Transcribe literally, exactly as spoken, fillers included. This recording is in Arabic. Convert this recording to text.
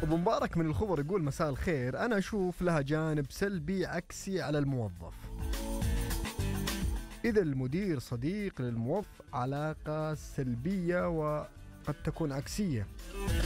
أبو مبارك من الخبر يقول مساء الخير، أنا أشوف لها جانب سلبي عكسي على الموظف. إذا المدير صديق للموظف علاقة سلبية وقد تكون عكسية.